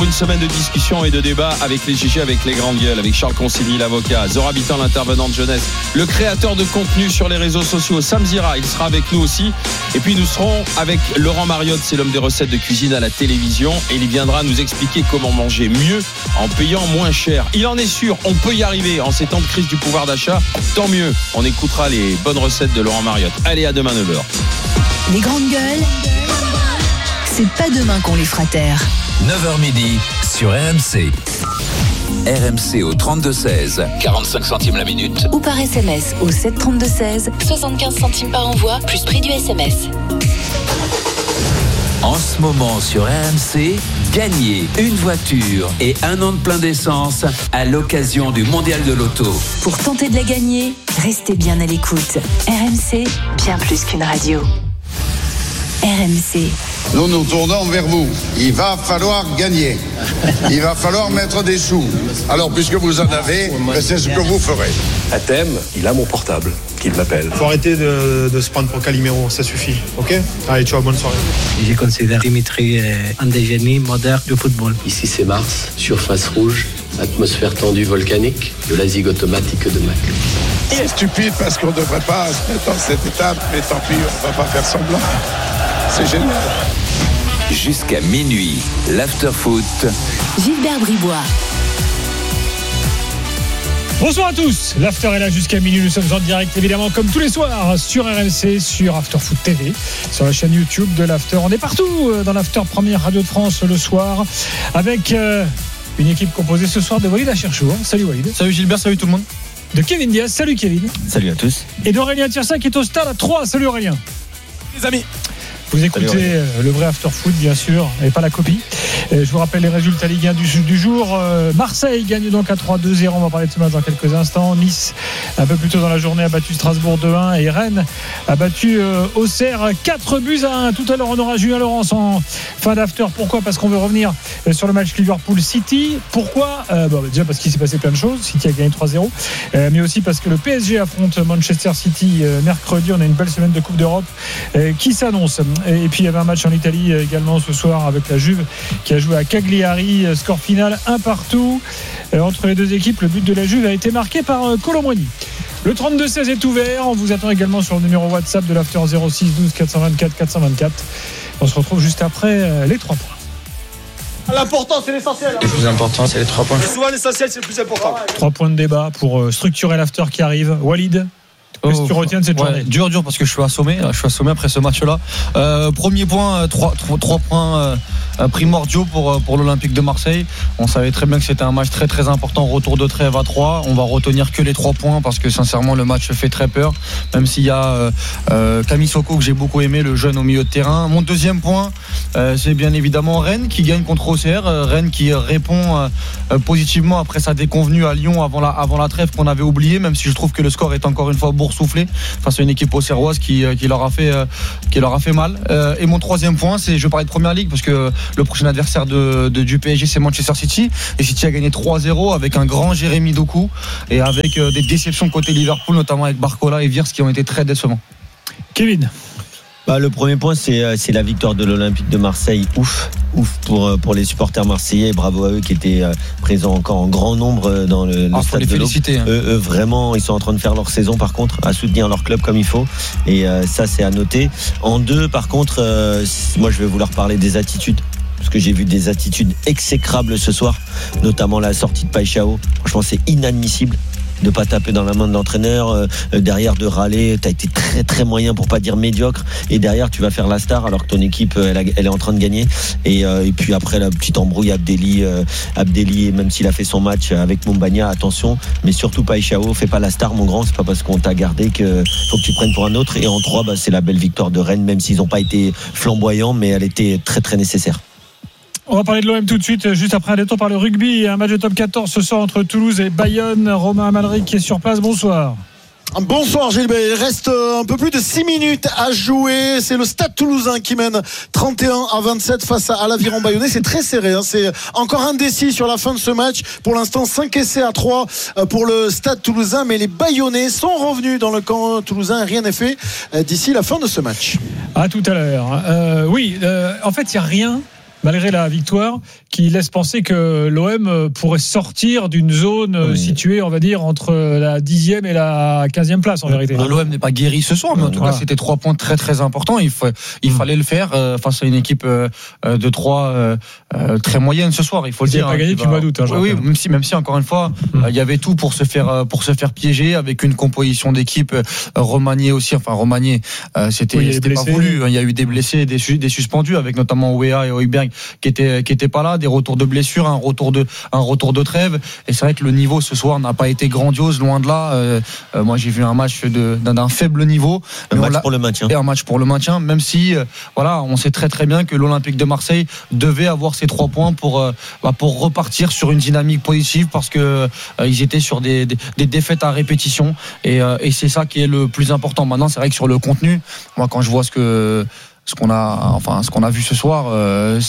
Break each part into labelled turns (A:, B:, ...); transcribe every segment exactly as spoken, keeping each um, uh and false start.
A: une semaine de discussion et de débat avec les G G, avec les grandes gueules, avec Charles Consigny, l'avocat, Zora Bitan, l'intervenant de jeunesse, le créateur de contenu sur les réseaux sociaux, Sam Zira, il sera avec nous aussi. Et puis nous serons avec Laurent Mariotte, c'est l'homme des recettes de cuisine à la télévision, et il viendra nous expliquer comment manger mieux en payant moins cher. Il en est sûr, on peut y arriver en ces temps de crise du pouvoir d'achat. Tant mieux, on écoutera les bonnes recettes de Laurent Mariotte. Allez, à demain neuf heures.
B: Les grandes gueules, c'est pas demain qu'on les fera taire.
C: neuf heures midi sur R M C. R M C au trente-deux seize, quarante-cinq centimes la minute.
B: Ou par S M S au sept trente-deux seize, soixante-quinze centimes par envoi, plus prix du S M S.
C: En ce moment sur R M C, gagnez une voiture et un an de plein d'essence à l'occasion du Mondial de l'Auto.
B: Pour tenter de la gagner, restez bien à l'écoute. R M C, bien plus qu'une radio. R M C.
D: Nous nous tournons vers vous. Il va falloir gagner. Il va falloir mettre des sous. Alors, puisque vous en avez, c'est ce que vous ferez.
E: À thème, il a mon portable, qu'il m'appelle.
F: Faut arrêter de, de se prendre pour Calimero, ça suffit, ok ? Allez, ciao, bonne soirée.
G: Je considère Dimitri un des génies modernes du football.
E: Ici c'est Mars, surface rouge, atmosphère tendue volcanique, de la zig automatique de Mac.
D: C'est stupide parce qu'on ne devrait pas se mettre dans cette étape, mais tant pis, on ne va pas faire semblant. C'est génial.
C: Jusqu'à minuit, l'after-foot.
B: Gilbert Bribois.
H: Bonsoir à tous, l'After est là jusqu'à minuit, nous sommes en direct évidemment comme tous les soirs sur R M C, sur After Foot T V, sur la chaîne YouTube de l'After. On est partout dans l'After, première radio de France le soir, avec euh, une équipe composée ce soir de Walid Acharchour. Salut Walid.
I: Salut Gilbert, salut tout le monde.
H: De Kevin Diaz, salut Kevin.
I: Salut à tous.
H: Et d'Aurélien Tirsin qui est au stade à Troyes, salut Aurélien.
I: Les amis.
H: Vous écoutez euh, le vrai After Foot, bien sûr, et pas la copie. Et je vous rappelle les résultats Ligue un du, du jour. Euh, Marseille gagne donc à trois deux zéro. On va parler de ce match dans quelques instants. Nice, un peu plus tôt dans la journée, a battu Strasbourg deux un. Et Rennes a battu euh, Auxerre quatre buts à un. Tout à l'heure, on aura Julien Laurence en fin d'After. Pourquoi ? Parce qu'on veut revenir euh, sur le match Liverpool-City. Pourquoi ? euh, bon, Déjà parce qu'il s'est passé plein de choses. City a gagné trois zéro. Euh, mais aussi parce que le P S G affronte Manchester City euh, mercredi. On a une belle semaine de Coupe d'Europe euh, qui s'annonce. Et puis il y avait un match en Italie également ce soir avec la Juve qui a joué à Cagliari, score final un partout entre les deux équipes. Le but de la Juve a été marqué par Kolo Muani. Le trente-deux seize est ouvert, on vous attend également sur le numéro WhatsApp de l'After zéro six douze quatre cent vingt-quatre quatre cent vingt-quatre. On se retrouve juste après les trois points.
J: L'important c'est l'essentiel.
I: Le plus important c'est les trois points.
J: Et souvent l'essentiel c'est le plus important.
H: Trois points de débat pour structurer l'After qui arrive. Walid, qu'est-ce que tu retiens de cette journée ?
I: Ouais, dur, dur, parce que je suis assommé. Je suis assommé après ce match-là. Euh, premier point, trois, trois, trois points euh, primordiaux pour, pour l'Olympique de Marseille. On savait très bien que c'était un match très très important. Retour de trêve à trois. On va retenir que les trois points parce que sincèrement le match fait très peur. Même s'il y a euh, Camille Soko que j'ai beaucoup aimé, le jeune au milieu de terrain. Mon deuxième point, euh, c'est bien évidemment Rennes qui gagne contre Auxerre. Rennes qui répond euh, positivement après sa déconvenue à Lyon avant la, avant la trêve qu'on avait oublié. Même si je trouve que le score est encore une fois beau soufflé face à une équipe auxerroise qui, qui, leur a fait, qui leur a fait mal. Euh, et mon troisième point, c'est je vais parler de Première Ligue parce que le prochain adversaire de, de, du P S G c'est Manchester City et City a gagné trois zéro avec un grand Jérémy Doku et avec euh, des déceptions côté Liverpool, notamment avec Barcola et Wirtz qui ont été très décevants.
H: Kevin.
K: Bah, le premier point, c'est, c'est la victoire de l'Olympique de Marseille. Ouf, ouf pour, pour les supporters marseillais. Bravo à eux qui étaient présents encore en grand nombre dans le, le
I: ah,
K: stade
I: les
K: de l'Aube.
I: Hein.
K: Eux, eux, vraiment, ils sont en train de faire leur saison, par contre, à soutenir leur club comme il faut. Et euh, ça, c'est à noter. En deux, par contre, euh, moi, je vais vouloir parler des attitudes. Parce que j'ai vu des attitudes exécrables ce soir, notamment la sortie de Paixão. Franchement, c'est inadmissible de pas taper dans la main de l'entraîneur, euh, derrière de râler. T'as été très très moyen pour pas dire médiocre, et derrière tu vas faire la star alors que ton équipe elle, a, elle est en train de gagner. Et, euh, et puis après la petite embrouille Abdelli, euh, Abdelli, même s'il a fait son match avec Mombagna, attention, mais surtout Paixão, fais pas la star mon grand, c'est pas parce qu'on t'a gardé que faut que tu prennes pour un autre. Et en trois, bah, c'est la belle victoire de Rennes, même s'ils ont pas été flamboyants, mais elle était très très nécessaire.
H: On va parler de l'O M tout de suite, juste après un détour par le rugby. Un match de top quatorze ce soir entre Toulouse et Bayonne. Romain Amalric qui est sur place, bonsoir.
J: Bonsoir Gilbert, il reste un peu plus de six minutes à jouer. C'est le Stade Toulousain qui mène trente et un à vingt-sept face à l'Aviron Bayonnais. C'est très serré, hein. C'est encore indécis sur la fin de ce match. Pour l'instant, cinq essais à trois pour le Stade Toulousain, mais les Bayonnais sont revenus dans le camp toulousain. Rien n'est fait d'ici la fin de ce match.
H: À tout à l'heure. Euh, oui, euh, en fait, il n'y a rien. malgré la victoire, qui laisse penser que l'O M pourrait sortir d'une zone oui. située, on va dire, entre la dixième et la quinzième place, en vérité.
I: L'O M n'est pas guéri ce soir, mais en tout voilà. cas, c'était trois points très très importants. Il, faut, il mmh. fallait le faire euh, face à une équipe euh, de trois euh, euh, très moyenne ce soir. Il faut le dire.
H: Il n'a pas gagné depuis le mois d'août. Hein,
I: oui, oui, même si, même si encore une fois, il mmh. euh, y avait tout pour se faire pour se faire piéger avec une composition d'équipe euh, remaniée aussi. Enfin, remaniée, euh, c'était, oui, c'était pas voulu. Il y a eu des blessés, des, des suspendus, avec notamment Ouéa et Højbjerg qui étaient qui étaient pas là, des retours de blessures, un retour de un retour de trêve. Et c'est vrai que le niveau ce soir n'a pas été grandiose, loin de là. Euh, euh, moi, j'ai vu un match de, d'un, d'un faible niveau.
K: Un match pour le maintien.
I: Et un match pour le maintien, même si euh, voilà, on sait très très bien que l'Olympique de Marseille devait avoir ces trois points pour euh, bah, pour repartir sur une dynamique positive, parce que euh, ils étaient sur des, des, des défaites à répétition, et, euh, et c'est ça qui est le plus important. Maintenant, c'est vrai que sur le contenu, moi, quand je vois ce que ce qu'on a, enfin, ce qu'on a vu ce soir. Euh,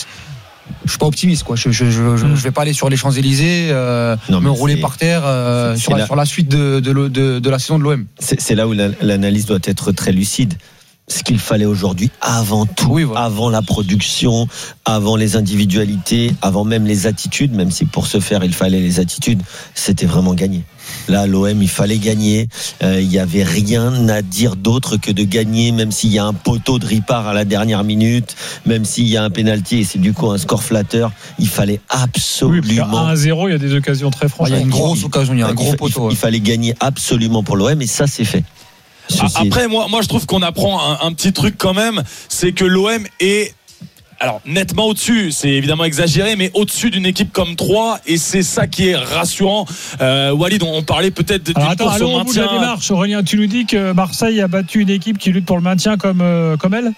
I: je suis pas optimiste, quoi. Je, je, je, je, je vais pas aller sur les Champs-Élysées, euh, non, me rouler c'est, par terre euh, c'est, sur, c'est la, sur la suite de, de, de, de la saison de l'O M.
K: C'est, c'est là où la, l'analyse doit être très lucide. Ce qu'il fallait aujourd'hui, avant tout, oui, voilà. avant la production, avant les individualités, avant même les attitudes, même si pour ce faire il fallait les attitudes, c'était vraiment gagner. Là, l'O M, il fallait gagner. Euh, il n'y avait rien à dire d'autre que de gagner, même s'il y a un poteau de Ripard à la dernière minute, même s'il y a un pénalty et c'est du coup un score flatteur. Il fallait absolument.
H: Oui, un à zéro, il y a des occasions très franches.
I: Il y a une grosse occasion, il y a un gros
K: il,
I: poteau.
K: Il,
I: ouais.
K: il fallait gagner absolument pour l'O M, et ça, c'est fait.
L: Après, moi, moi, je trouve qu'on apprend un, un petit truc quand même, c'est que l'O M est. Alors nettement au-dessus, c'est évidemment exagéré, mais au-dessus d'une équipe comme Troyes, et c'est ça qui est rassurant. Euh, Walid, on parlait peut-être d'une
H: Alors, attends,
L: course
H: allons
L: au
H: au bout de
L: maintien.
H: la démarche. Aurélien, tu nous dis que Marseille a battu une équipe qui lutte pour le maintien comme euh, comme elle.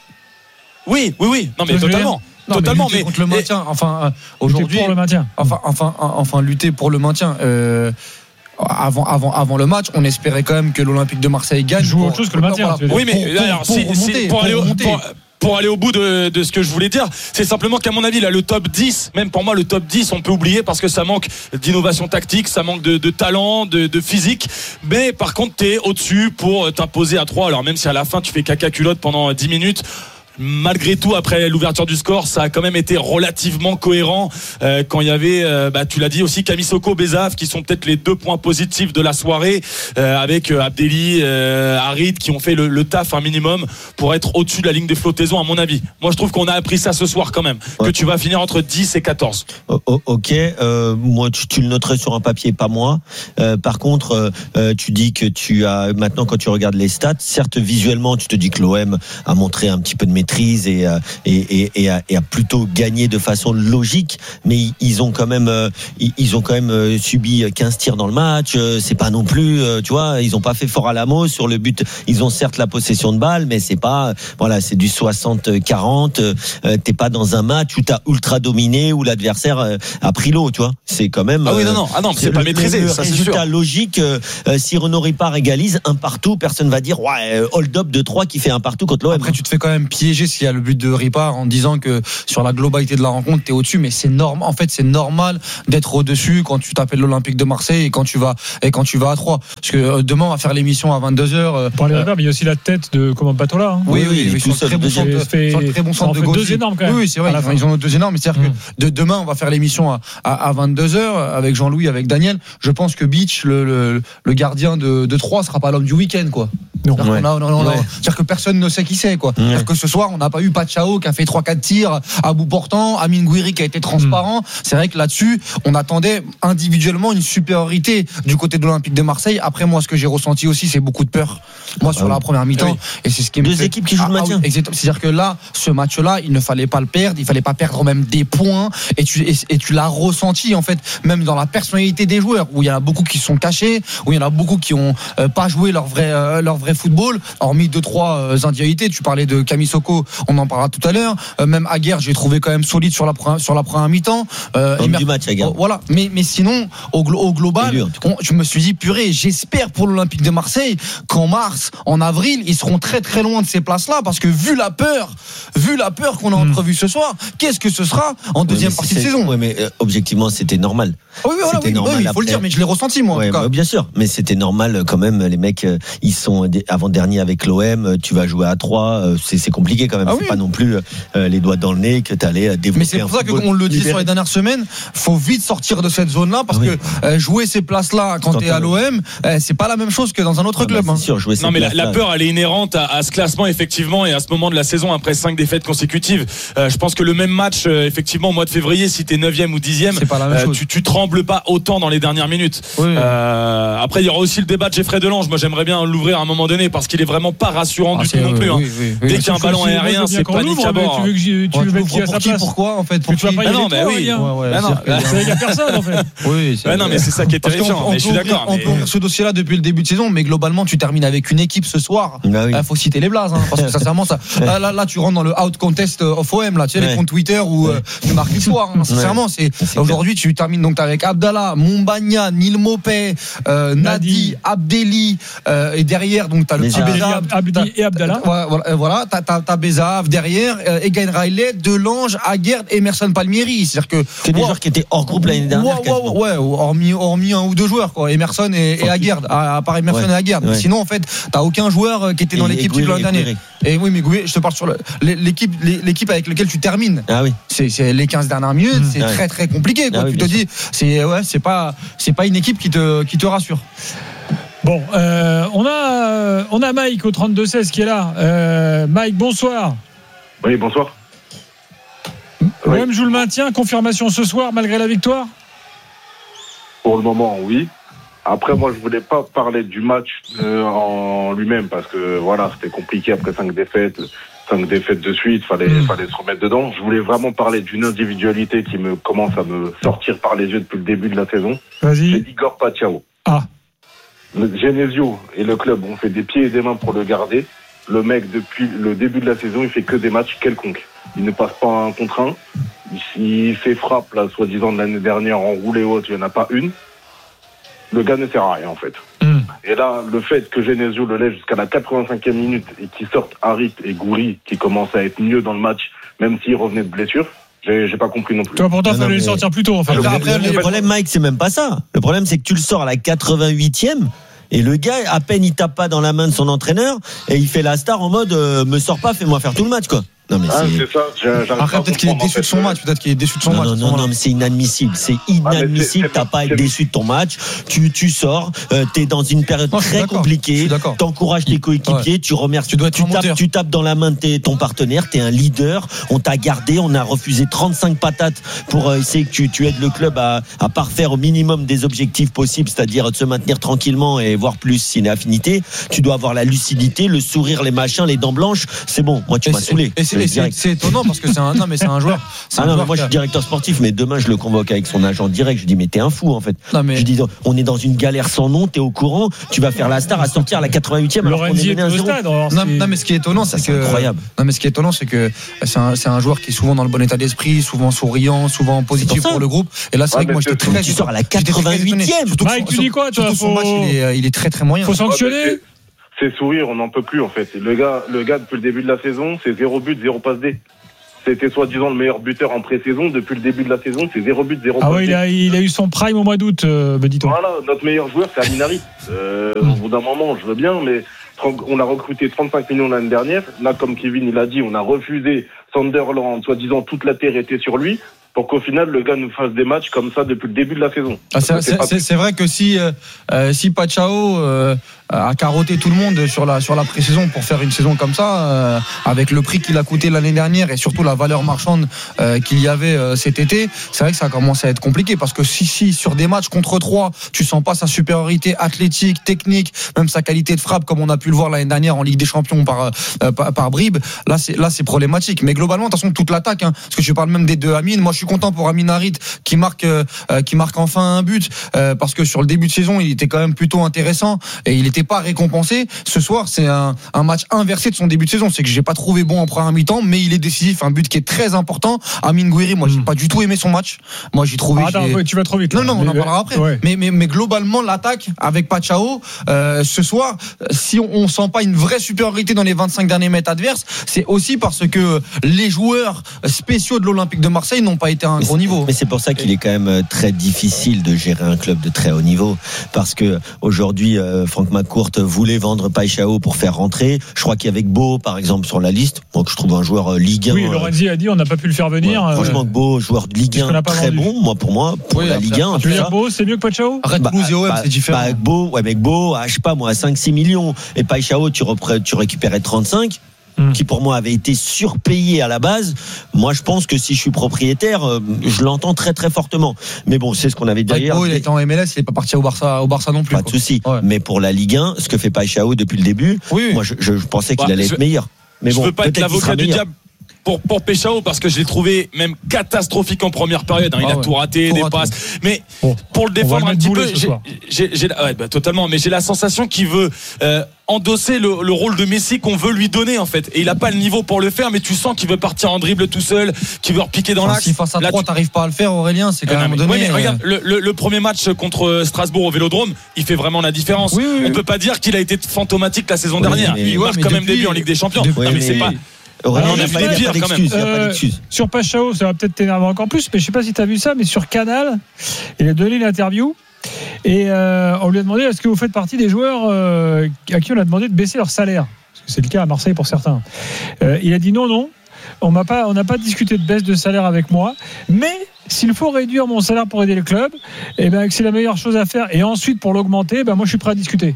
L: Oui, oui, oui. Non mais totalement.
I: Non, totalement, mais, mais contre le maintien. Enfin, euh, aujourd'hui,
H: pour le maintien.
I: Enfin, enfin, enfin, lutter pour le maintien. Euh, Avant, avant, avant le match, on espérait quand même que l'Olympique de Marseille gagne.
H: Joue autre chose que le maintien.
L: Voilà, oui, mais pour, alors, pour, si, remonter, si, pour, pour aller au, pour, pour aller au bout de, de ce que je voulais dire, c'est simplement qu'à mon avis, là, le top dix, même pour moi, le top dix, on peut oublier parce que ça manque d'innovation tactique, ça manque de, de talent, de, de physique. Mais par contre, t'es au-dessus pour t'imposer à trois. Alors même si à la fin, tu fais caca culotte pendant dix minutes. Malgré tout, après l'ouverture du score, ça a quand même été relativement cohérent euh, quand il y avait, euh, bah, tu l'as dit aussi, Kamissoko, Bezav, qui sont peut-être les deux points positifs de la soirée, euh, avec euh, Abdelli, euh, Harit, qui ont fait le, le taf un minimum pour être au-dessus de la ligne de flottaison, à mon avis. Moi, je trouve qu'on a appris ça ce soir quand même, ouais. que tu vas finir entre dix et quatorze.
K: Oh, oh, ok, euh, moi, tu, tu le noterais sur un papier, pas moi. Euh, par contre, euh, tu dis que tu as, maintenant, quand tu regardes les stats, certes, visuellement, tu te dis que l'O M a montré un petit peu de maîtrise et, et, et, et, a, et a plutôt gagné de façon logique, mais ils ont quand même ils ont quand même subi quinze tirs dans le match. C'est pas non plus, tu vois, ils ont pas fait fort à la mot sur le but. Ils ont certes la possession de balle, mais c'est pas, voilà, c'est du soixante quarante. T'es pas dans un match où t'as ultra dominé, où l'adversaire a pris l'eau, tu vois. C'est quand même.
L: Ah oui, non, non, ah non, c'est, c'est pas le, maîtrisé.
K: Le
L: ça,
K: résultat
L: c'est sûr.
K: Logique. Euh, si Renaud Ripard égalise un partout, personne va dire ouais, hold up de trois qui fait un partout contre l'O M.
I: Après, tu te fais quand même piéger s'il y a le but de Ripard en disant que sur la globalité de la rencontre t'es au-dessus, mais c'est normal. En fait, c'est normal d'être au-dessus quand tu t'appelles l'Olympique de Marseille et quand tu vas et quand tu vas à Troyes. Parce que euh, demain on va faire l'émission à vingt-deux heures. Euh,
H: Pour les Ripard, mais il y a aussi la tête de comment Batola. Hein.
I: Oui, oui, oui, ils sont très bons centres,
H: fait,
I: sur le très bon centre de gauche.
H: Deux énormes quand même.
I: Oui, oui, c'est vrai. Ils, ils ont deux énormes. Mais c'est-à-dire mmh. que de, demain on va faire l'émission à, à, à vingt-deux heures avec Jean-Louis, avec Daniel. Je pense que Beach, le, le, le gardien de, de Troyes, sera pas l'homme du week-end, quoi. Non, ouais. non, non, non, ouais. C'est-à-dire que personne ne sait qui c'est, quoi. Ouais. C'est-à-dire que ce soir, on n'a pas eu Pachao qui a fait trois quatre tirs à bout portant, Amine Gouiri qui a été transparent. Mmh. C'est vrai que là-dessus, on attendait individuellement une supériorité du côté de l'Olympique de Marseille. Après, moi, ce que j'ai ressenti aussi, c'est beaucoup de peur. Moi, sur ah oui. la première mi-temps, ah oui. et c'est ce qui me
K: deux
I: fait...
K: équipes qui jouent le maintien.
I: Ah, oui, c'est-à-dire que là, ce match-là, il ne fallait pas le perdre, il fallait pas perdre même des points, et tu et, et tu l'as ressenti en fait, même dans la personnalité des joueurs, où il y en a beaucoup qui sont cachés, où il y en a beaucoup qui ont euh, pas joué leur vrai euh, leur vrai football, hormis deux trois euh, individualités. Tu parlais de Kamissoko, on en parlera tout à l'heure. Euh, même Aguerd, j'ai trouvé quand même solide sur la sur la première mi-temps.
K: Euh, Homme du match, Aguerd.
I: Oh, voilà. Mais mais sinon, au, au global, dur, on, je me suis dit purée, j'espère pour l'Olympique de Marseille qu'en mars, en avril, ils seront très très loin de ces places-là, parce que vu la peur, vu la peur qu'on a mmh. entrevue ce soir, qu'est-ce que ce sera en deuxième
K: ouais,
I: partie de saison?
K: Oui, mais euh, objectivement, c'était normal.
I: Oui, voilà,
K: c'était
I: oui,
K: normal.
I: il faut après. le dire, mais je l'ai ressenti moi.
K: Ouais,
I: en tout cas.
K: Bah, bien sûr, mais c'était normal quand même. Les mecs, euh, ils sont avant-dernier avec l'O M, tu vas jouer à trois, c'est, c'est compliqué quand même. Ah c'est oui. Pas non plus euh, les doigts dans le nez que tu allais développer.
I: Mais c'est pour ça qu'on le dit libéré. Sur les dernières semaines, faut vite sortir de cette zone-là parce oui. que euh, jouer ces places-là quand tu es à l'O M, euh, c'est pas la même chose que dans un autre ah club.
K: Bah,
I: hein.
K: sûr, jouer
L: non, mais la, la peur, elle est inhérente à, à ce classement, effectivement, et à ce moment de la saison après cinq défaites consécutives. Euh, je pense que le même match, euh, effectivement, au mois de février, si tu es neuvième ou dixième, euh, tu, tu trembles pas autant dans les dernières minutes. Oui. Euh, après, il y aura aussi le débat de Geoffrey Delange. Moi, j'aimerais bien l'ouvrir à un moment donné parce qu'il est vraiment pas rassurant ah, du tout non plus. Oui, hein. oui, oui, Dès qu'il y a un ballon aérien, c'est panique à bord.
H: Tu veux que je, tu veux mettre qui à sa place?
I: Pourquoi en fait?
H: Tu vas pas y aller toi, oui. Il y a personne en fait.
L: Oui, non, mais c'est ça qui est terrifiant. Je suis d'accord.
I: On peut ouvrir ce dossier-là depuis le début de saison, mais globalement, tu termines avec une équipe ce soir. Il faut citer les blazes, parce que sincèrement, ça, là, tu rentres dans le out contest of O M, là, tu sais, les comptes Twitter où tu marques l'histoire. Sincèrement, c'est aujourd'hui, tu termines donc avec Abdallah, Mumbagna, Nil Mopé, Nadi, Abdelli, et derrière, donc t'as le petit Bézav,
H: Abdi et Abdallah.
I: Voilà, t'as, t'as, t'as Bézav derrière, Egain Riley, Delange, Aguerd, Emerson Palmieri. C'est-à-dire que.
K: C'est des wow, joueurs qui étaient hors groupe l'année dernière.
I: Ouais, ouais, ouais, hormis, hormis un ou deux joueurs, quoi. Emerson et, et Aguerd, à, à part Emerson ouais, et Aguerd. Ouais. Sinon, en fait, t'as aucun joueur qui était et dans l'équipe de l'année dernière. Et oui, mais Goué, je te parle sur le, l'équipe, l'équipe avec laquelle tu termines.
K: Ah oui.
I: C'est, c'est les quinze dernières minutes, mmh. c'est ah très, très compliqué, quoi. Ah oui, tu te sûr. dis, c'est, ouais, c'est pas, c'est pas une équipe qui te, qui te rassure.
H: Bon, euh, on a, on a Mike au trente-deux seize qui est là. Euh, Mike, bonsoir.
M: Oui, bonsoir.
H: O M oui. joue le maintien, confirmation ce soir malgré la victoire?
M: Pour le moment, oui. Après, moi, je voulais pas parler du match euh, en lui-même parce que voilà, c'était compliqué après cinq défaites, cinq défaites de suite, fallait, mmh. fallait se remettre dedans. Je voulais vraiment parler d'une individualité qui me commence à me sortir par les yeux depuis le début de la saison.
H: Vas-y.
M: C'est Igor Paciao.
H: Ah.
M: Le Genesio et le club ont fait des pieds et des mains pour le garder. Le mec, depuis le début de la saison, il fait que des matchs quelconques. Il ne passe pas un contre un. Il fait frappe, là, soi-disant, de l'année dernière, en roulé haute, il n'y en a pas une. Le gars ne sert à rien, en fait. Mm. Et là, le fait que Genesio le lève jusqu'à la quatre-vingt-cinquième minute et qu'il sorte Harit et Gouiri, qui commencent à être mieux dans le match, même s'ils revenaient de blessure, j'ai, j'ai pas compris non plus.
H: Toi, pourtant, il fallait le sortir plus tôt, en fait.
K: Le, après, le, le problème, Mike, c'est même pas ça. Le problème, c'est que tu le sors à la quatre-vingt-huitième. Et le gars, à peine il tape pas dans la main de son entraîneur, et il fait la star en mode euh, me sors pas, fais-moi faire tout le match, quoi.
M: Non, mais ah, c'est... c'est ça. J'ai,
I: Après, peut-être qu'il est déçu de son match. Peut-être qu'il est déçu de son
K: non,
I: match.
K: Non, non, non, mais c'est inadmissible. C'est inadmissible. Ah, T'as pas à être déçu de ton match. Tu, tu sors. Euh, t'es dans une période non, très compliquée. T'encourages tes coéquipiers. Ouais. Tu remercies. Tu dois être tu tapes, tu tapes dans la main de tes, ton partenaire. T'es un leader. On t'a gardé. On a refusé trente-cinq patates pour euh, essayer que tu, tu aides le club à, à parfaire au minimum des objectifs possibles, c'est-à-dire de se maintenir tranquillement et voir plus si affinité. Tu dois avoir la lucidité, le sourire, les machins, les dents blanches. C'est bon. Moi, tu et m'as saoulé.
I: Et c'est, c'est, c'est étonnant parce que c'est un, non, mais c'est un joueur. C'est
K: ah
I: un
K: non,
I: joueur
K: moi je suis directeur sportif, mais demain je le convoque avec son agent direct. Je dis mais t'es un fou en fait. Non, mais... Je dis on est dans une galère sans nom, t'es au courant, tu vas faire la star à sortir à la quatre-vingt-huitième alors qu'on est mené à zéro.
I: Non, non, mais ce qui est étonnant, c'est, c'est que incroyable. Non, mais ce qui est étonnant, c'est que c'est un, c'est un joueur qui est souvent dans le bon état d'esprit, souvent souriant, souvent positif pour, pour le groupe. Et là, c'est ouais, vrai que moi j'étais très.
K: Tu sors à la quatre-vingt-huitième.
H: Mike, tu dis quoi toi?
I: Son match, il est très très moyen.
H: Faut sanctionner.
M: C'est sourire, on n'en peut plus en fait. Le gars, le gars depuis le début de la saison, c'est zéro but, zéro passe D. C'était soi-disant le meilleur buteur en pré-saison. Depuis le début de la saison, c'est zéro but, zéro passe D.
H: Ah ouais, il a, il a eu son prime au mois d'août, euh, me dit-on.
M: Voilà, notre meilleur joueur, c'est Amin Harit. Euh, mmh. Au bout d'un moment, je veux bien, mais on a recruté trente-cinq millions l'année dernière. Là, comme Kevin il a dit, on a refusé Sunderland, soi-disant toute la terre était sur lui. Pour qu'au final le gars nous fasse des matchs comme ça depuis le début de la saison.
I: Ah, c'est, c'est, c'est, c'est vrai que si euh, si Paciao euh, a carotté tout le monde sur la sur la pré-saison pour faire une saison comme ça, euh, avec le prix qu'il a coûté l'année dernière et surtout la valeur marchande euh, qu'il y avait euh, cet été, c'est vrai que ça commence à être compliqué parce que si si sur des matchs contre trois, tu sens pas sa supériorité athlétique, technique, même sa qualité de frappe comme on a pu le voir l'année dernière en Ligue des Champions par euh, par, par bribes, là c'est là c'est problématique. Mais globalement, de toute façon toute l'attaque, hein, parce que tu parles même des deux Amine, moi je Je suis content pour Amin Harit qui marque euh, qui marque enfin un but euh, parce que sur le début de saison il était quand même plutôt intéressant et il n'était pas récompensé. Ce soir c'est un, un match inversé de son début de saison, c'est que j'ai pas trouvé bon en première mi-temps mais il est décisif, un but qui est très important. Amin Gouiri, moi j'ai pas du tout aimé son match, moi j'ai trouvé
H: ah, attends, ouais, tu vas trop vite
I: non non on en parlera après ouais. mais, mais, mais globalement l'attaque avec Paciao euh, ce soir si on, on sent pas une vraie supériorité dans les vingt-cinq derniers mètres adverses, c'est aussi parce que les joueurs spéciaux de l'Olympique de Marseille n'ont pas pas été à un
K: mais
I: gros niveau.
K: Mais c'est pour ça qu'il est quand même très difficile de gérer un club de très haut niveau, parce que aujourd'hui euh, Franck McCourt voulait vendre Paixão pour faire rentrer. Je crois qu'avec Beau par exemple sur la liste, donc je trouve un joueur Ligue un.
H: Oui, Lorenzi a dit on n'a pas pu le faire venir.
K: Ouais, franchement, Beau, joueur de Ligue un très
H: vendu.
K: bon, moi pour moi pour
I: oui,
K: la Ligue un.
H: Tu veux dire Beau, c'est mieux que Paixão?
I: Arrête Toulouse et O M,
K: bah,
I: c'est différent.
K: Bah, avec Beau, ouais, avec Beau, à, je sais pas moi, à cinq six millions, et Paixão tu, repré- tu récupérais trente-cinq. Mmh. Qui pour moi avait été surpayé à la base. Moi je pense que si je suis propriétaire, euh, je l'entends très très fortement. Mais bon, c'est ce qu'on avait dit hier.
I: Il était en M L S, il n'est pas parti au Barça, au Barça non plus.
K: Pas de souci. Ouais. Mais pour la Ligue un, ce que fait Paixão depuis le début, oui, oui. moi je, je pensais qu'il bah, allait
L: je,
K: être meilleur. Mais
L: je
K: bon,
L: veux pas être l'avocat du diable pour pour Paixão parce que je l'ai trouvé même catastrophique en première période. Hein. Il ah a ouais. tout raté, tout des raté. passes. Mais bon, pour le défendre le un petit peu, j'ai, j'ai, j'ai, ouais, bah, totalement. Mais j'ai la sensation qu'il veut euh, endosser le, le rôle de Messi qu'on veut lui donner en fait. Et il a pas le niveau pour le faire, mais tu sens qu'il veut partir en dribble tout seul, qu'il veut repiquer dans enfin, l'axe.
I: Si face à
L: Là,
I: trois, tu... t'arrives pas à le faire, Aurélien, c'est quand même donné.
L: Ouais, mais regarde, le, le, le premier match contre Strasbourg au Vélodrome, il fait vraiment la différence. Oui, oui, On oui. peut pas dire qu'il a été fantomatique la saison oui, dernière. Mais, il marque ouais, quand même depuis, des buts en Ligue des Champions.
K: Depuis,
L: non, mais c'est pas.
K: Aurélien, il n'y a, a, a, a pas d'excuse. Euh,
H: sur Paixão, ça va peut-être t'énerver encore plus, mais je sais pas si tu as vu ça, mais sur Canal, il a donné une interview et euh, on lui a demandé est-ce que vous faites partie des joueurs euh, à qui on a demandé de baisser leur salaire, parce que c'est le cas à Marseille pour certains. Euh, il a dit non, non, on m'a pas, on n'a pas discuté de baisse de salaire avec moi, mais s'il faut réduire mon salaire pour aider le club, et ben que c'est la meilleure chose à faire, et ensuite pour l'augmenter, ben moi je suis prêt à discuter.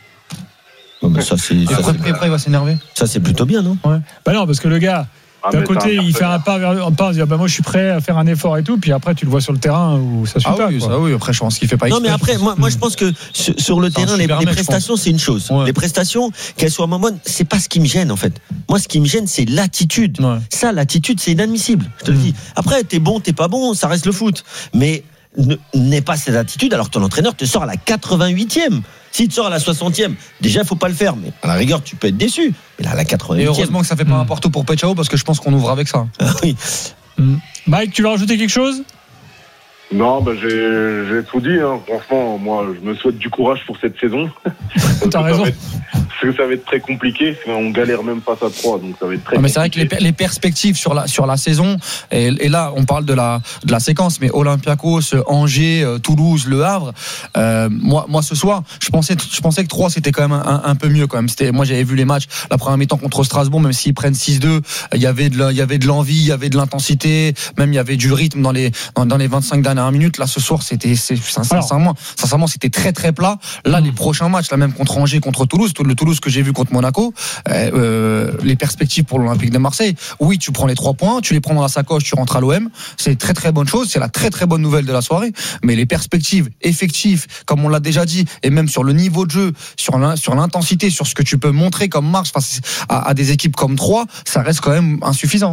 K: Oh, ben ça, c'est, ça,
I: après,
K: c'est...
I: après, il va s'énerver.
K: Ça, c'est plutôt bien, non?
H: Ouais. Bah non, parce que le gars, ah, d'un côté, il fait un pas vers un pas, il dit, bah moi, je suis prêt à faire un effort et tout, puis après, tu le vois sur le terrain où ça suit
I: ah
H: pas.
I: Oui,
H: quoi.
I: Ça, oui, après, je pense qu'il fait pas
K: exprès. Non, mais après, moi, moi, je pense que sur le terrain, les, les prestations, c'est une chose. Ouais. Les prestations, qu'elles soient moins bonnes, c'est pas ce qui me gêne, en fait. Moi, ce qui me gêne, c'est l'attitude. Ouais. Ça, l'attitude, c'est inadmissible. Je te mmh. le dis. Après, t'es bon, t'es pas bon, ça reste le foot. Mais, n'aie pas cette attitude alors que ton entraîneur te sort à la quatre-vingt-huitième. S'il te sort à la soixantième, déjà il faut pas le faire, mais à la rigueur tu peux être déçu. Mais là à la quatre-vingt-huitième.
I: Et heureusement que ça fait pas mmh. un Porto pour Paixão parce que je pense qu'on ouvre avec ça.
K: Ah, oui.
H: Mmh. Mike, tu veux rajouter quelque chose?
M: Non, bah j'ai, j'ai tout dit. Hein. Franchement, moi, je me souhaite du courage pour cette saison.
H: T'as raison.
M: Être, parce que ça va être très compliqué. On galère même face à trois, donc ça va être très.
I: Non, mais
M: compliqué.
I: c'est vrai que les, les perspectives sur la sur la saison, et, et là, on parle de la de la séquence, mais Olympiakos, Angers, Toulouse, Le Havre. Euh, moi, moi, ce soir, je pensais je pensais que trois c'était quand même un, un peu mieux quand même. C'était, moi, j'avais vu les matchs, la première mi-temps contre Strasbourg, même s'ils prennent six deux, il y avait de il y avait de l'envie, il y avait de l'intensité, même il y avait du rythme dans les dans, dans les vingt-cinq dernières minutes. Là, ce soir, c'était c'est, sincèrement, sincèrement, c'était très très plat. Là, les prochains matchs, là même contre Angers, contre Toulouse, le Toulouse que j'ai vu contre Monaco, euh, euh, les perspectives pour l'Olympique de Marseille. Oui, tu prends les trois points, tu les prends dans la sacoche, tu rentres à l'O M. C'est une très très bonne chose, c'est la très très bonne nouvelle de la soirée. Mais les perspectives effectives, comme on l'a déjà dit, et même sur le niveau de jeu, sur sur l'intensité, sur ce que tu peux montrer comme marche face à, à des équipes comme trois, ça reste quand même insuffisant.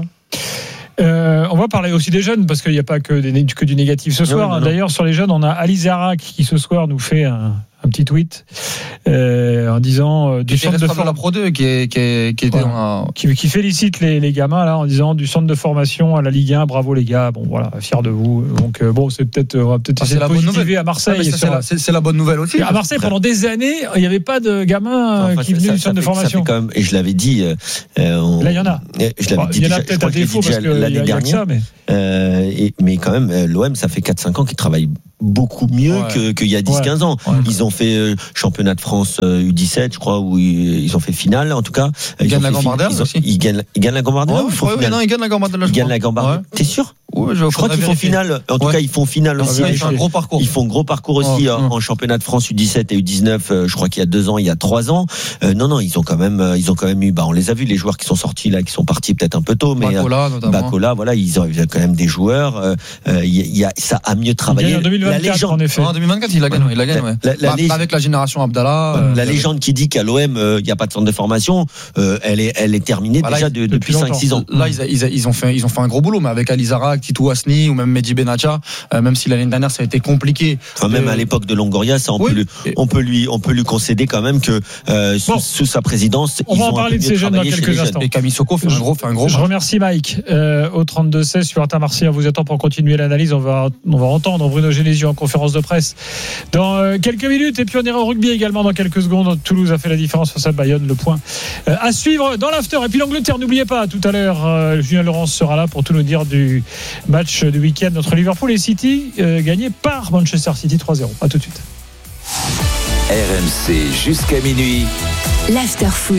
H: Euh, on va parler aussi des jeunes parce qu'il n'y a pas que, des, que du négatif ce soir. Non, non, non. D'ailleurs, sur les jeunes, on a Ali Zarak qui ce soir nous fait un, un petit tweet euh, en disant euh, du centre de, for-
I: de la Pro deux qui est qui est, qui, était ouais.
H: en... qui, qui félicite les, les gamins là en disant du centre de formation à la Ligue un, bravo les gars. Bon voilà, fier de vous. Donc euh, bon, c'est peut-être on va peut-être
I: ah,
H: essayer de positiver à Marseille.
I: Ah, ça, c'est, la, c'est, c'est la bonne nouvelle aussi.
H: À Marseille, pendant des années, il n'y avait pas de gamins enfin, qui venaient du centre de formation.
K: Quand même, et je l'avais dit. Euh, on...
H: Là, il y en a.
K: Je l'avais
H: bon,
K: dit.
H: Il y en a peut-être à défaut parce que
K: l'année dernière.
H: Mais...
K: Euh, et, mais quand même, l'O M, ça fait quatre cinq ans qu'ils travaillent beaucoup mieux ouais. que, qu'il y a dix quinze ouais. ans. Ouais. Ils ont fait euh, championnat de France euh, U dix-sept, je crois, où ils, ils ont fait finale, en tout cas.
I: Ils, ils gagnent la
K: Gambardella
I: fin,
K: aussi. Ils gagnent, ils gagnent la Gambardella
I: ouais, ou ils font finale? Non, ils gagnent la Gambardella.
K: Ils gagnent la Gambardella. Ouais. T'es sûr?
I: Ouais, je,
K: je crois qu'ils font finale. En tout ouais. cas, ils font finale aussi.
I: Ils font un gros parcours.
K: Ils font gros parcours aussi oh, en, en championnat de France U dix-sept et U dix-neuf. Euh, je crois qu'il y a deux ans, il y a trois ans. Euh, non, non, ils ont quand même, ils ont quand même eu. Bah, on les a vus, les joueurs qui sont sortis là, qui sont partis peut-être un peu tôt, mais
I: Bacola, notamment.
K: Bacola, voilà, ils ont, ils ont quand même des joueurs. Euh, il y a, ça a mieux travaillé.
H: En deux mille vingt-quatre,
K: la légende.
H: En effet.
I: En deux mille vingt-quatre, il a gagné. Il a gagné. Ouais. La, la, bah, lég... Avec la génération Abdallah.
K: Euh, la euh, légende qui dit qu'à l'O M, il euh, n'y a pas de centre de formation, euh, elle est, elle est terminée bah, là, déjà de, depuis cinq six ans.
I: Là, ils, ils, ils ont fait, ils ont fait un gros boulot, mais avec Ali Zarak, Titou Asni ou même Mehdi Benatia, euh, même si l'année dernière ça a été compliqué.
K: Enfin, même euh... à l'époque de Longoria, ça on oui. peut lui, on peut lui, on peut lui concéder quand même que euh, sous, bon. sous sa présidence,
H: on
K: ils
H: va en
K: ont
H: parler de ces jeunes dans quelques instants.
I: Et Camille Soko fait un gros, fait un gros.
H: Je remercie Mike euh, au trente-deux seize sur Inter Marseille. On vous attend pour continuer l'analyse. On va, on va entendre Bruno Genesio en conférence de presse dans euh, quelques minutes. Et puis on ira au rugby également dans quelques secondes. Toulouse a fait la différence face à Bayonne. Le point euh, à suivre dans l'after. Et puis l'Angleterre, n'oubliez pas, tout à l'heure, euh, Julien Laurence sera là pour tout nous dire du Match du week-end entre Liverpool et City, euh, gagné par Manchester City trois zéro. A tout de suite.
C: R M C jusqu'à minuit.
B: L'after-foot.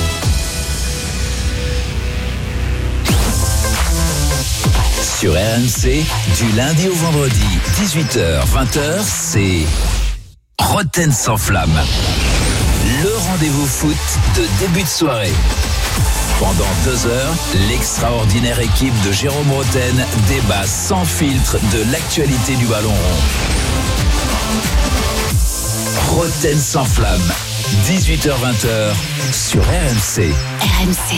C: Sur R M C, du lundi au vendredi, dix-huit heures vingt heures, c'est Roten sans flamme. Le rendez-vous foot de début de soirée. Pendant deux heures, l'extraordinaire équipe de Jérôme Roten débat sans filtre de l'actualité du ballon rond. Roten sans flamme, dix-huit heures vingt heures sur R M C.
B: R M C,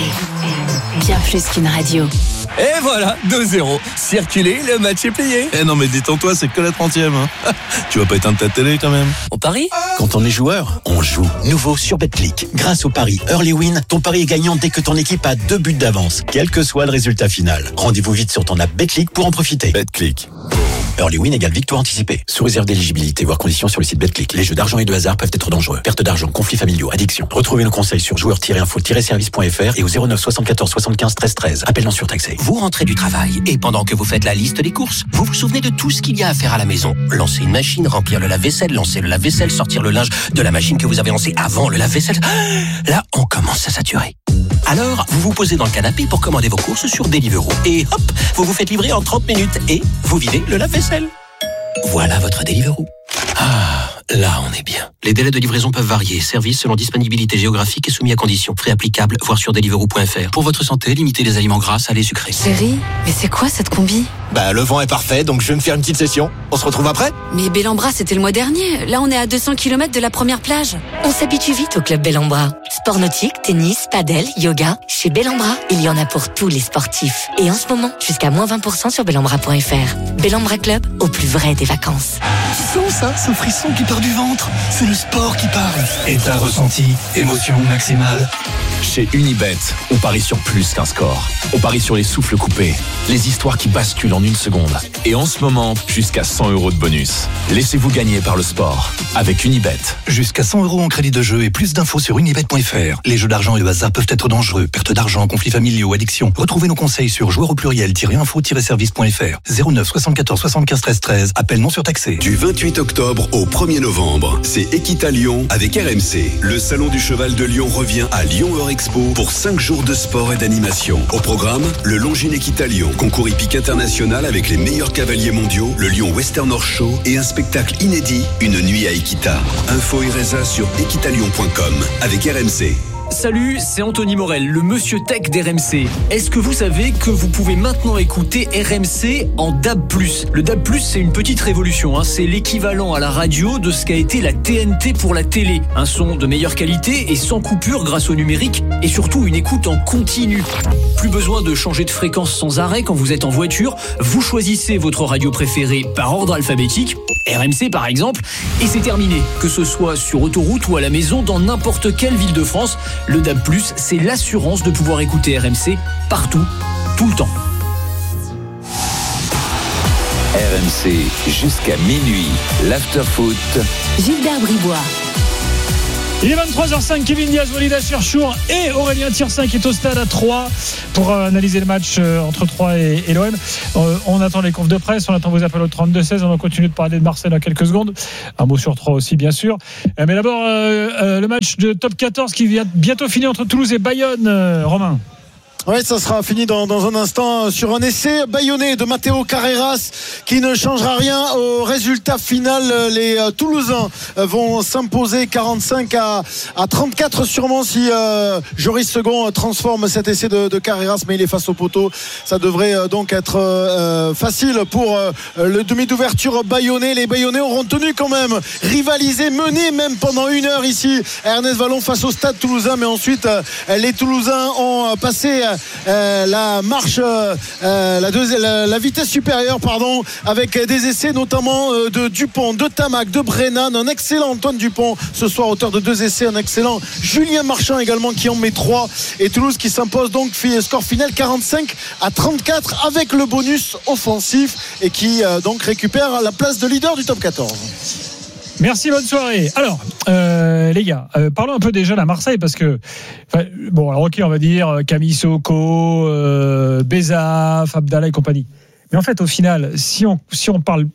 B: bien plus qu'une radio.
N: Et voilà, deux zéro. Circulez, le match est plié.
O: Eh non mais détends-toi, c'est que la trentième. Hein. Tu vas pas éteindre ta télé quand même.
N: On parie ?
P: Quand on est joueur, on joue. Nouveau sur Betclic. Grâce au pari Early Win, ton pari est gagnant dès que ton équipe a deux buts d'avance, quel que soit le résultat final. Rendez-vous vite sur ton app Betclic pour en profiter.
O: Betclic.
P: Early Win égale victoire anticipée. Sous réserve d'éligibilité, voire conditions sur le site Betclic. Les jeux d'argent et de hasard peuvent être dangereux. Perte d'argent, conflits familiaux, addiction. Retrouvez nos conseils sur joueurs tiret info tiret service point f r et au zéro neuf soixante-quatorze soixante-quinze treize treize. Appel non surtaxé.
Q: Vous rentrez du travail et pendant que vous faites la liste des courses, vous vous souvenez de tout ce qu'il y a à faire à la maison. Lancer une machine, remplir le lave-vaisselle, lancer le lave-vaisselle, sortir le linge de la machine que vous avez lancée avant le lave-vaisselle. Là, on commence à saturer. Alors, vous vous posez dans le canapé pour commander vos courses sur Deliveroo. Et hop, vous vous faites livrer en trente minutes et vous videz le lave-vaisselle. Voilà votre Deliveroo. Ah, là on est bien. Les délais de livraison peuvent varier. Service selon disponibilité géographique et soumis à conditions. Frais applicables, voir sur deliveroo point f r. Pour votre santé, limitez les aliments gras, salés, sucrés.
B: Chérie, mais c'est quoi cette combi ?
N: Bah le vent est parfait, donc je vais me faire une petite session. On se retrouve après ?
B: Mais Bellambra, c'était le mois dernier. Là, on est à deux cents kilomètres de la première plage. On s'habitue vite au club Bellambra. Sport nautique, tennis, padel, yoga. Chez Bellambra, il y en a pour tous les sportifs. Et en ce moment, jusqu'à moins vingt pour cent sur bellambra point f r. Bellambra Club, au plus vrai des vacances.
R: Tu sens ça, ce frisson qui part du ventre ? C'est le sport qui parle. Et t'as ressenti émotion maximale.
S: Chez Unibet, on parie sur plus qu'un score. On parie sur les souffles coupés, les histoires qui basculent en une seconde. Et en ce moment, jusqu'à cent euros de bonus. Laissez-vous gagner par le sport avec Unibet.
R: Jusqu'à cent euros en crédit de jeu et plus d'infos sur unibet point f r. Les jeux d'argent et le hasard peuvent être dangereux. Perte d'argent, conflits familiaux, addiction. Retrouvez nos conseils sur joueurs au pluriel info service point f r. zéro neuf soixante-quatorze soixante-quinze treize treize. Appel non surtaxé.
T: Du vingt-huit octobre au premier novembre, c'est Equita Lyon avec R M C. Le salon du cheval de Lyon revient à Lyon Expo pour cinq jours de sport et d'animation. Au programme, le Longines Equita Lyon, concours hippique international avec les meilleurs cavaliers mondiaux, le Lyon Western Horse Show et un spectacle inédit, une nuit à Equita. Info et résa sur equitalion point com avec R M C.
U: Salut, c'est Anthony Morel, le monsieur tech d'R M C. Est-ce que vous savez que vous pouvez maintenant écouter R M C en D A B plus ? Le D A B plus, c'est une petite révolution, hein. C'est l'équivalent à la radio de ce qu'a été la T N T pour la télé. Un son de meilleure qualité et sans coupure grâce au numérique et surtout une écoute en continu. Plus besoin de changer de fréquence sans arrêt quand vous êtes en voiture. Vous choisissez votre radio préférée par ordre alphabétique, R M C par exemple, et c'est terminé. Que ce soit sur autoroute ou à la maison, dans n'importe quelle ville de France, le D A B plus, c'est l'assurance de pouvoir écouter R M C partout, tout le temps.
C: R M C jusqu'à minuit, l'after-foot.
B: Gilbert Bribois.
H: Il est vingt-trois heures cinq, Kevin Diaz, Walid Cherchour et Aurélien Tirsin qui est au stade à Troyes pour euh, analyser le match euh, entre Troyes et, et l'O M. Euh, on attend les confs de presse, on attend vos appels au trente-deux seize, on va continuer de parler de Marseille dans quelques secondes. Un mot sur Troyes aussi bien sûr. Euh, mais d'abord euh, euh, le match de top quatorze qui vient bientôt finir entre Toulouse et Bayonne, euh, Romain.
J: Oui, ça sera fini dans, dans un instant sur un essai bayonnais de Matteo Carreras qui ne changera rien au résultat final. Les euh, Toulousains vont s'imposer quarante-cinq à trente-quatre sûrement si euh, Joris Second transforme cet essai de, de Carreras, mais il est face au poteau. Ça devrait euh, donc être euh, facile pour euh, le demi d'ouverture bayonnais. Les Bayonnais auront tenu quand même, rivalisé, mené même pendant une heure ici Ernest Vallon face au Stade Toulousain, mais ensuite euh, les Toulousains ont passé euh, Euh, la marche euh, la, deuxième, la, la vitesse supérieure pardon, avec des essais notamment euh, de Dupont, de Tamac, de Brennan, un excellent Antoine Dupont ce soir, auteur de deux essais, un excellent Julien Marchand également qui en met trois, et Toulouse qui s'impose donc, score final quarante-cinq à trente-quatre avec le bonus offensif et qui euh, donc récupère la place de leader du top quatorze.
H: Merci, bonne soirée. Alors, euh, les gars, euh, parlons un peu déjà de la Marseille parce que, bon, alors ok, on va dire Camille Soko, euh, Bézaf, Abdallah et compagnie. Mais en fait, au final, si on, si on parle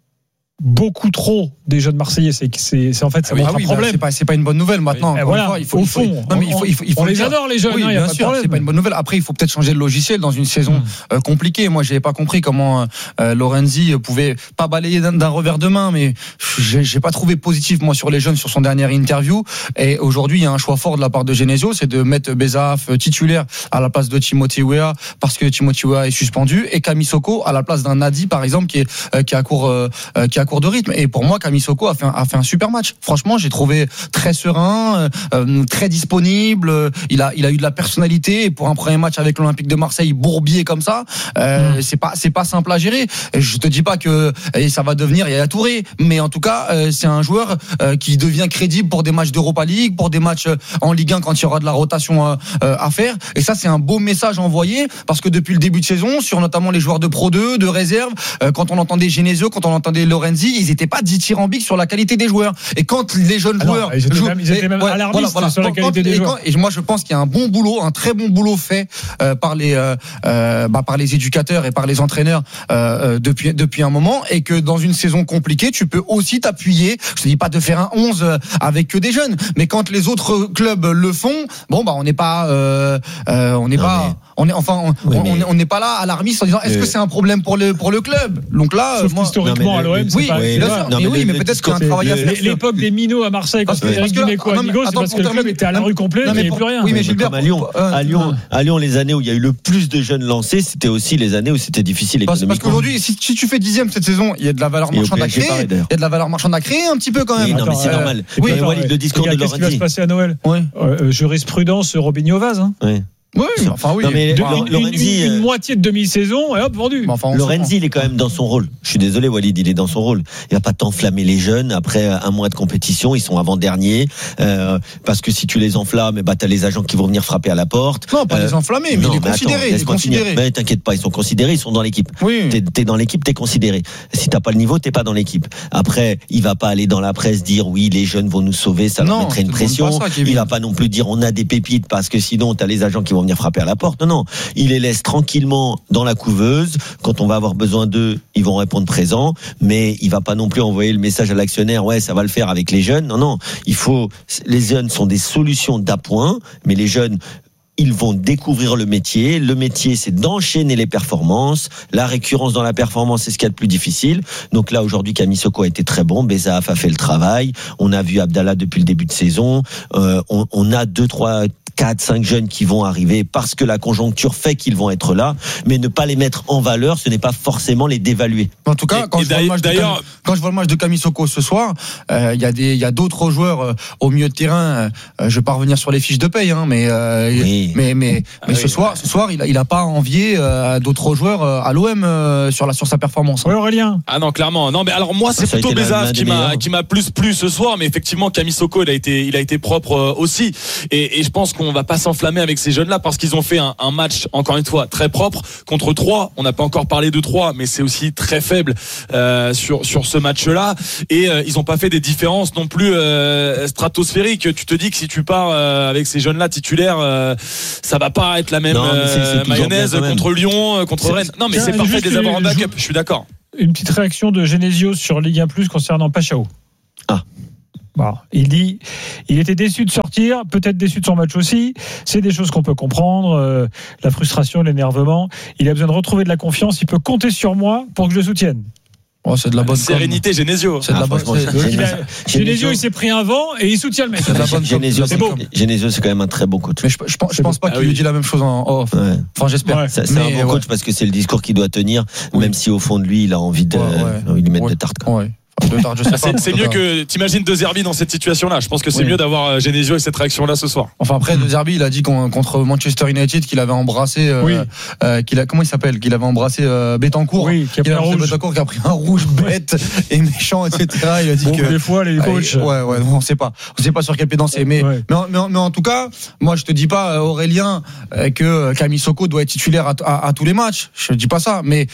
H: beaucoup trop des jeunes Marseillais, c'est c'est, c'est en fait ça
I: ah oui,
H: montre
I: ah oui,
H: un problème.
I: Bah, c'est pas c'est pas une bonne nouvelle maintenant.
H: Oui, voilà,
I: fois, il faut,
H: au
I: il faut,
H: fond,
I: non, mais il faut, il faut, il faut
H: on
I: le
H: les
I: dire.
H: adore les jeunes,
I: oui,
H: hein, y a
I: bien
H: pas
I: sûr,
H: de problème.
I: c'est pas une bonne nouvelle. Après, il faut peut-être changer de logiciel dans une saison mmh. euh, compliquée. Moi, j'avais pas compris comment euh, Lorenzi pouvait pas balayer d'un, d'un revers de main, mais j'ai, j'ai pas trouvé positif moi sur les jeunes sur son dernière interview. Et aujourd'hui, il y a un choix fort de la part de Genesio, c'est de mettre Bezaf titulaire à la place de Timothy Weah parce que Timothy Weah est suspendu et Kamisoko à la place d'un Nadi par exemple qui est euh, qui a court euh, qui a court de rythme. Et pour moi, Kamisoko a fait un, a fait un super match. Franchement, j'ai trouvé très serein, euh, très disponible. Il a, il a eu de la personnalité. Et pour un premier match avec l'Olympique de Marseille, bourbier comme ça, euh, mmh. c'est pas, c'est pas simple à gérer. Et je te dis pas que et ça va devenir Yaya Touré, mais en tout cas, euh, c'est un joueur euh, qui devient crédible pour des matchs d'Europa League, pour des matchs en Ligue un quand il y aura de la rotation à, à faire. Et ça, c'est un beau message envoyé parce que depuis le début de saison, sur notamment les joueurs de Pro deux, de réserve, euh, quand on entendait Genesio, quand on entendait Lorenzi, ils étaient pas dithyrambiques sur la qualité des joueurs. Et quand les jeunes
H: Alors,
I: joueurs
H: ils étaient
I: jouent,
H: même, ils étaient même
I: ouais,
H: alarmistes
I: voilà, voilà.
H: sur la
I: Quand,
H: qualité
I: quand,
H: des
I: et
H: joueurs.
I: Quand, et moi, je pense qu'il y a un bon boulot, un très bon boulot fait euh, par les euh, euh, bah, par les éducateurs et par les entraîneurs euh, depuis depuis un moment, et que dans une saison compliquée, tu peux aussi t'appuyer. Je te dis pas de faire un onze avec que des jeunes, mais quand les autres clubs le font, bon bah on n'est pas euh, euh, on n'est pas mais... on est enfin on
K: oui,
I: on,
K: mais...
I: on n'est pas là alarmiste en disant est-ce
K: euh...
I: que c'est un problème pour le pour le club. Donc là,
H: sauf
I: moi,
H: historiquement
I: non,
H: à l'O M,
I: le,
H: c'est
I: oui,
H: pas
I: oui,
H: bien
I: sûr. Non, mais, oui, mais peut-être qu'il y a un travail à faire.
H: L'époque des minots à Marseille, quand c'était Eric Dimeco à Migo, c'est parce que le club était à la rue complète, il n'y avait plus rien.
K: Oui, mais Gilbert, à Lyon, à Lyon, à Lyon, les années où il y a eu le plus de jeunes lancés, c'était aussi les années où c'était difficile économiquement.
I: Parce qu'aujourd'hui, si tu fais dixième cette saison, il y a de la valeur marchande à créer. Il y a de la valeur marchande à créer un petit peu quand même.
K: Oui, non, mais c'est normal.
I: Oui,
K: le discours de Lorenzi.
H: Qu'est-ce qui va se passer à Noël? Jurisprudence Robinho Vaz.
K: Oui.
I: Oui, mais enfin oui.
K: Non, mais
H: de,
K: une,
H: Lorenzi, une, une moitié de demi-saison et hop, vendu.
K: Enfin, Lorenzi, il est quand même dans son rôle. Je suis désolé, Walid, il est dans son rôle. Il va pas t'enflammer les jeunes après un mois de compétition. Ils sont avant-derniers. Euh, parce que si tu les enflammes, bah, t'as les agents qui vont venir frapper à la porte.
I: Non, pas euh, les enflammer, mais
K: non,
I: les
K: mais
I: considérer.
K: Attends,
I: les considérer.
K: Mais t'inquiète pas, ils sont considérés, ils sont dans l'équipe.
I: Oui.
K: T'es, t'es dans l'équipe, t'es considéré. Si t'as pas le niveau, t'es pas dans l'équipe. Après, il va pas aller dans la presse dire oui, les jeunes vont nous sauver, ça leur mettrait une pression. Ça, il va pas non plus dire on a des pépites parce que sinon t'as les agents qui vont venir frapper à la porte. Non, non, il les laisse tranquillement dans la couveuse. Quand on va avoir besoin d'eux, ils vont répondre présent. Mais il va pas non plus envoyer le message à l'actionnaire. Ouais, ça va le faire avec les jeunes. Non, non, il faut. Les jeunes sont des solutions d'appoint, mais les jeunes, ils vont découvrir le métier. Le métier, c'est d'enchaîner les performances. La récurrence dans la performance, c'est ce qu'il y a de plus difficile. Donc là, aujourd'hui, Kamisoko a été très bon. Bezaf a fait le travail. On a vu Abdallah depuis le début de saison. Euh, on, on a deux, trois, quatre, cinq jeunes qui vont arriver parce que la conjoncture fait qu'ils vont être là. Mais ne pas les mettre en valeur, ce n'est pas forcément les dévaluer.
I: En tout cas, quand,
L: et
I: je, vois le match de Cam... quand je vois le match de Kamisoko ce soir, il euh, y a des, il y a d'autres joueurs euh, au milieu de terrain. Euh, je vais pas revenir sur les fiches de paye, hein, mais euh,
K: oui.
I: mais mais,
L: ah
I: mais
L: oui,
I: ce soir, ce soir, il a, il a pas envié euh, d'autres joueurs euh, à l'O M euh, sur la sur sa performance.
H: Oui, Aurélien.
L: Ah non, clairement. Non, mais alors moi, c'est
K: ça
L: plutôt Bezaf qui m'a qui m'a plus plu ce soir, mais effectivement, Kamisoko, il a été il a été propre euh, aussi. Et, et je pense qu'on va pas s'enflammer avec ces jeunes-là parce qu'ils ont fait un, un match encore une fois très propre contre Troyes. On n'a pas encore parlé de Troyes, mais c'est aussi très faible euh, sur sur ce match-là. Et euh, ils ont pas fait des différences non plus euh, stratosphériques. Tu te dis que si tu pars euh, avec ces jeunes-là titulaires, euh, ça va pas être la même
K: non, c'est, c'est
L: euh, mayonnaise contre Lyon, contre
K: c'est,
L: Rennes. Non, mais
H: c'est,
L: c'est parfait de les avoir en backup.
H: joue...
L: Je suis d'accord.
H: Une petite réaction de Genesio sur Ligue un plus concernant Pachao.
K: Ah.
H: Bon, il dit, il était déçu de sortir, peut-être déçu de son match aussi. C'est des choses qu'on peut comprendre, euh, la frustration, l'énervement. Il a besoin de retrouver de la confiance. Il peut compter sur moi pour que je le soutienne.
I: Oh, c'est de la bonne
L: sérénité, Genesio.
I: C'est de
K: ah,
I: la bonne.
H: Genesio, Genesio, il s'est pris un vent et il soutient le mec.
K: C'est de la bonne. Genesio,
H: c'est beau.
K: Genesio, c'est quand même un très bon coach.
I: Mais je, je pense, je pense pas
L: ah
I: qu'il
L: oui.
I: lui dit la même chose en off.
K: Ouais.
I: Enfin, j'espère.
K: Ouais. Ça, c'est mais un bon coach ouais. parce que c'est le discours qu'il doit tenir, oui. même si au fond de lui, il a envie de, ouais, ouais. envie de lui mettre
I: ouais.
K: des tartes. Quoi.
I: Ouais. Tard, je sais
L: c'est,
I: pas,
L: c'est mieux que t'imagines De Zerbi dans cette situation-là. Je pense que c'est oui. mieux d'avoir Genesio et cette réaction-là ce soir.
I: Enfin après, De Zerbi, il a dit contre Manchester United qu'il avait embrassé, euh, oui. euh, qu'il a comment il s'appelle, qu'il avait embrassé euh, Betancourt,
H: oui, qui a pris un rouge,
I: Betancourt qui a pris un rouge bête et méchant, et cetera. Il a dit
H: bon,
I: que
H: des fois les coachs,
I: euh, ouais, ouais, on sait pas, on sait pas sur quel pied danser, mais, ouais. mais, mais, mais en tout cas, moi je te dis pas Aurélien que Kamisoko doit être titulaire à, à, à tous les matchs. Je dis pas ça, mais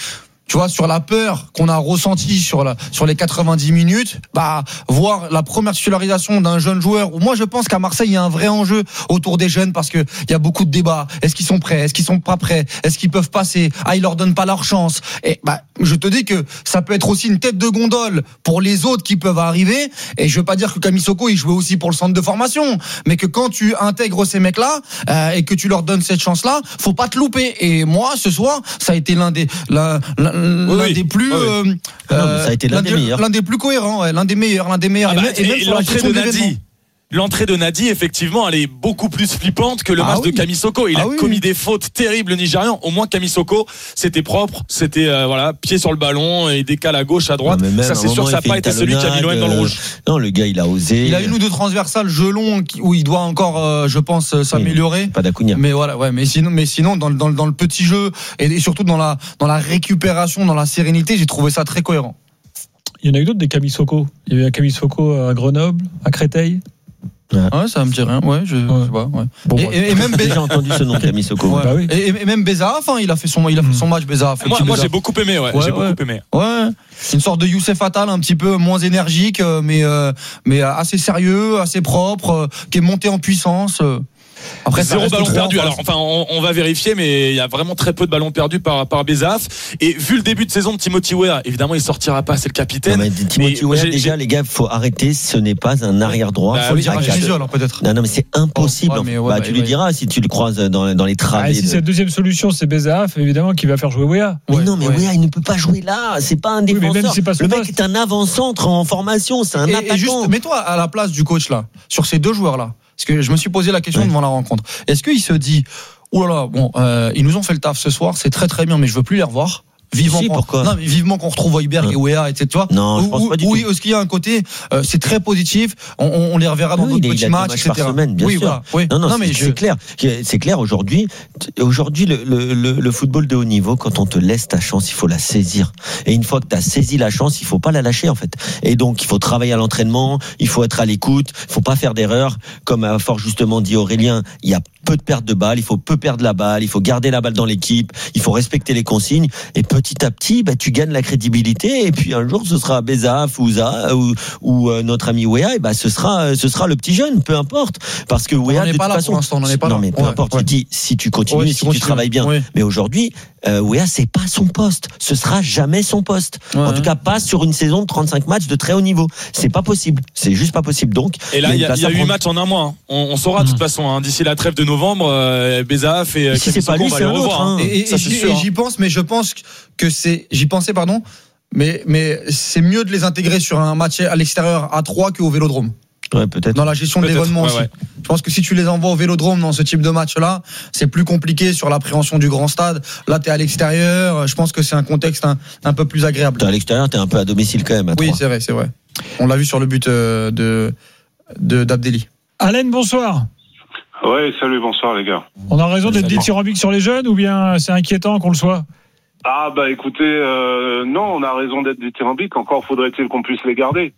I: tu vois, sur la peur qu'on a ressentie sur la, sur les quatre-vingt-dix minutes, bah, voir la première titularisation d'un jeune joueur, où moi je pense qu'à Marseille, il y a un vrai enjeu autour des jeunes parce que il y a beaucoup de débats. Est-ce qu'ils sont prêts? Est-ce qu'ils sont pas prêts? Est-ce qu'ils peuvent passer? Ah, ils leur donnent pas leur chance. Et, bah, je te dis que ça peut être aussi une tête de gondole pour les autres qui peuvent arriver. Et je veux pas dire que Camisoko, il jouait aussi pour le centre de formation, mais que quand tu intègres ces mecs-là, euh, et que tu leur donnes cette chance-là, faut pas te louper. Et moi, ce soir, ça a été l'un des, l'un, l'un, l'un oui, des plus, oui. euh,
K: non, ça a été l'un, l'un des meilleurs,
I: l'un des plus cohérents, ouais, l'un des meilleurs, l'un des meilleurs.
L: Ah bah,
I: et, même, et,
L: et l'entrée de Nadi. L'entrée de Nadi, effectivement, elle est beaucoup plus flippante que le ah match oui. de Camisoko. Il ah a oui. commis des fautes terribles, le Nigérian. Au moins, Camisoko, c'était propre, c'était euh, voilà, pied sur le ballon et décale à gauche, à droite. Non, ça, c'est sûr, ça n'a pas été celui qui a mis l'O M dans le rouge.
K: Non, le gars, il a osé.
I: Il a une ou deux transversales gelons où il doit encore, euh, je pense, s'améliorer.
K: Oui, pas d'Acuna.
I: Mais voilà, ouais, mais sinon, mais sinon, dans, dans, dans le petit jeu et surtout dans la, dans la récupération, dans la sérénité, j'ai trouvé ça très cohérent.
H: Il y en a eu d'autres des Camisoko. Il y a eu un Camisoko à Grenoble, à Créteil.
I: Ouais, ça me dit rien. Ouais, je, ouais. je sais pas. Ouais.
K: Bon, et, et, et même j'ai entendu ce nom Camisoko.
I: Ouais. Bah oui. et, et même Bezaf, hein, il a fait son, il a fait son match Bezaf.
L: Moi, moi j'ai beaucoup aimé. Ouais, ouais j'ai ouais. beaucoup aimé.
I: Ouais. Une sorte de Youssef Attal, un petit peu moins énergique, mais euh, mais assez sérieux, assez propre, euh, qui est monté en puissance. Euh.
L: Après, zéro ballon perdu. Alors, enfin, on, on va vérifier, mais il y a vraiment très peu de ballons perdus par, par Bezaf. Et vu le début de saison de Timothy Weah, évidemment, il sortira pas, c'est le capitaine.
K: Non, mais Timothy Weah, déjà, j'ai... les gars, faut arrêter. Ce n'est pas un arrière droit.
I: Bah, faut
K: le
I: dire à Genesio, alors peut-être.
K: Non, non, mais c'est impossible. Oh, ouais, ouais, bah, bah, tu ouais, lui ouais. diras si tu le croises dans, dans les travées.
H: Ah, si de... c'est la deuxième solution, c'est Bezaf, évidemment, qui va faire jouer Weah.
K: Mais ouais, non, mais ouais. Weah, il ne peut pas jouer là. C'est pas un défenseur. Oui, même si pas le mec poste. Est un avant-centre en formation. C'est un et, attaquant.
I: Et juste, mets-toi à la place du coach là, sur ces deux joueurs là. Parce que je me suis posé la question ouais. devant la rencontre. Est-ce qu'il se dit, oh là là, bon, euh, ils nous ont fait le taf ce soir, c'est très très bien, mais je veux plus les revoir. Vivement, si, pourquoi non, mais vivement qu'on retrouve Heuberg ouais. et Weah, et cetera. Tu vois
K: non, je pense pas du
I: oui,
K: tout.
I: Est-ce qu'il y a un côté, euh, c'est très positif. On, on les reverra dans oui, d'autres petits matchs, et cetera.
K: Par semaine, bien
I: oui,
K: sûr.
I: Voilà, oui.
K: Non, non, non
I: mais
K: c'est,
I: je...
K: c'est clair. C'est clair aujourd'hui. Aujourd'hui, le, le, le, le football de haut niveau, quand on te laisse ta chance, il faut la saisir. Et une fois que tu as saisi la chance, il faut pas la lâcher en fait. Et donc, il faut travailler à l'entraînement, il faut être à l'écoute, il faut pas faire d'erreurs. Comme a fort justement dit Aurélien, il y a peu de pertes de balles, il faut peu perdre la balle, il faut garder la balle dans l'équipe, il faut respecter les consignes. Et petit à petit, bah, tu gagnes la crédibilité. Et puis un jour, ce sera Bezaf ou Za ou, ou euh, notre ami Weah, et bah, ce sera, ce sera le petit jeune, peu importe. Parce que Weah, de toute façon,
I: pour l'instant, on n'en est pas
K: non
I: là.
K: mais peu
I: ouais,
K: importe.
I: Ouais.
K: Je dis, si tu continues,
I: ouais,
K: si, si tu travailles bien. Ouais. Mais aujourd'hui, euh, Weah, c'est pas son poste. Ce sera jamais son poste. Ouais, en tout cas, pas sur une saison de trente-cinq matchs de très haut niveau. C'est pas possible. C'est juste pas possible. Donc.
L: Et là, il y a, y a huit matchs en un mois. Hein. On, on saura de toute façon hein, d'ici la trêve de novembre. Euh, Bezaf et
K: si c'est pas lui, c'est un autre. Hein.
I: Et, et, ça, c'est sûr, et j'y pense, mais je pense que c'est. J'y pensais, pardon. Mais mais c'est mieux de les intégrer sur un match à l'extérieur à trois qu'au Vélodrome.
K: Ouais, peut-être.
I: Dans la gestion
L: peut-être.
I: de l'événement
L: ouais,
I: aussi.
L: Ouais.
I: Je pense que si tu les envoies au Vélodrome dans ce type de match-là, c'est plus compliqué sur l'appréhension du grand stade. Là, t'es à l'extérieur. Je pense que c'est un contexte un, un peu plus agréable.
K: T'es à l'extérieur, t'es un peu à domicile quand même. À
I: oui,
K: trois.
I: c'est vrai, c'est vrai. On l'a vu sur le but euh, de, de d'Abdelli.
H: Alain, bonsoir.
A: Ouais, salut, bonsoir les gars.
H: On a raison d'être dithyrambique sur les jeunes ou bien c'est inquiétant qu'on le soit?
A: Ah bah écoutez, euh, non, on a raison d'être dithyrambique. Encore faudrait-il qu'on puisse les garder.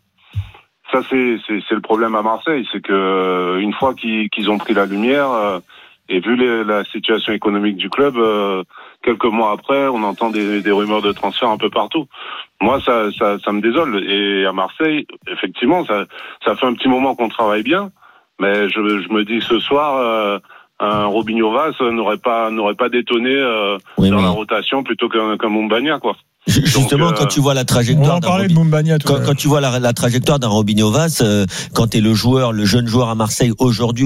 A: Ça c'est c'est, c'est le problème à Marseille, c'est que euh, une fois qu'ils, qu'ils ont pris la lumière euh, et vu les, la situation économique du club, euh, quelques mois après, on entend des, des rumeurs de transfert un peu partout. Moi, ça, ça, ça me désole. Et à Marseille, effectivement, ça, ça fait un petit moment qu'on travaille bien. Mais je, je me dis que ce soir, euh, un Robinho Vaz n'aurait pas, n'aurait pas détonné euh, oui, dans oui. la rotation plutôt qu'un, qu'un Moumbagna, quoi.
K: Justement, Donc, euh, quand tu vois la trajectoire d'un Robi... quand, quand tu vois la, la trajectoire d'un Robinho Vaz, euh, quand t'es le joueur, le jeune joueur à Marseille aujourd'hui.